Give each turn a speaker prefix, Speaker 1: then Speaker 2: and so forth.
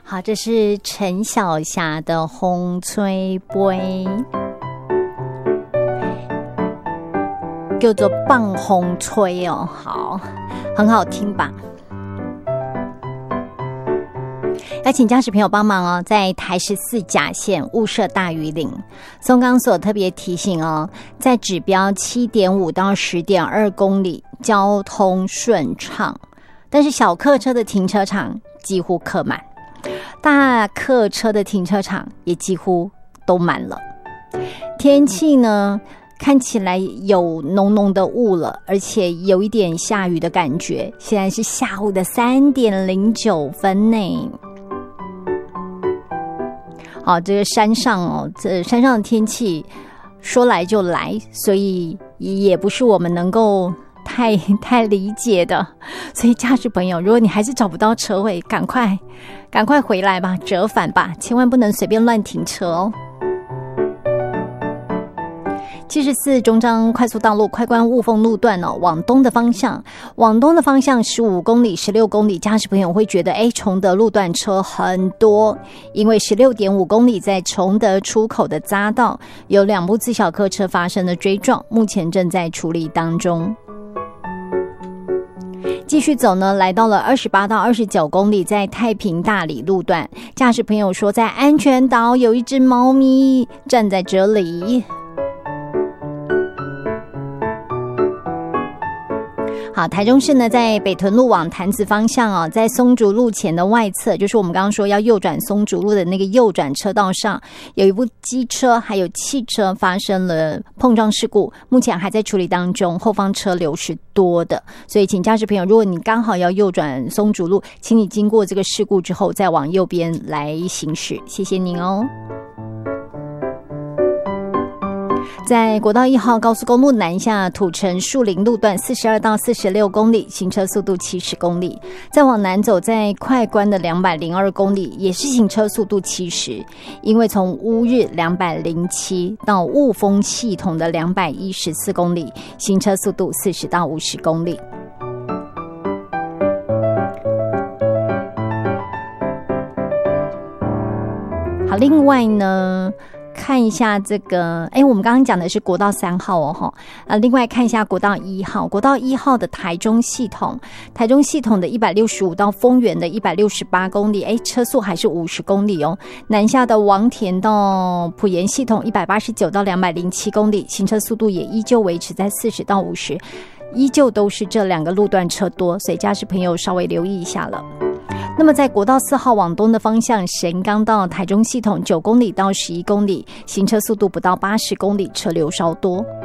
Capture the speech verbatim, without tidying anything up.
Speaker 1: 好，这是陈小霞的《风吹杯》，叫做棒风吹哦，好，很好听吧？要请驾驶朋友帮忙哦，在台十四甲线雾社大鱼岭，松冈所特别提醒哦，在指标 七点五 到 十点二 公里，交通顺畅，但是小客车的停车场几乎客满，大客车的停车场也几乎都满了。天气呢，看起来有浓浓的雾了，而且有一点下雨的感觉。现在是下午的三点零九分呢。好，这个山上哦，这山上的天气说来就来，所以也不是我们能够太太理解的。所以驾驶朋友，如果你还是找不到车位，赶快赶快回来吧，折返吧，千万不能随便乱停车哦。七十四中彰快速道路快关雾峰路段哦，往东的方向，往东的方向十五公里、十六公里，驾驶朋友会觉得哎，崇德路段车很多，因为十六点五公里在崇德出口的匝道有两部自小客车发生了追撞，目前正在处理当中。继续走呢，来到了二十八到二十九公里，在太平大里路段，驾驶朋友说在安全岛有一只猫咪站在这里。好，台中市呢，在北屯路往潭子方向哦，在松竹路前的外侧，就是我们刚刚说要右转松竹路的那个右转车道上，有一部机车还有汽车发生了碰撞事故，目前还在处理当中，后方车流是多的，所以请驾驶朋友，如果你刚好要右转松竹路，请你经过这个事故之后再往右边来行驶，谢谢您哦。在国道一号高速公路南下土城树林路段四十二到四十六公里，行车速度七十公里。再往南走，在快关的两百零二公里，也是行车速度七十。因为从乌日两百零七到雾峰系统的两百一十四公里，行车速度四十到五十公里。好，另外呢，看一下这个，哎，我们刚刚讲的是国道三号哦，哈，呃，另外看一下国道一号，国道一号的台中系统，台中系统的一百六十五到丰原的一百六十八公里，哎，车速还是五十公里哦。南下的王田到埔盐系统一百八十九到两百零七公里，行车速度也依旧维持在四十到五十，依旧都是这两个路段车多，所以驾驶朋友稍微留意一下了。那么在国道四号往东的方向，神冈到台中系统九公里到十一公里，行车速度不到八十公里，车流稍多。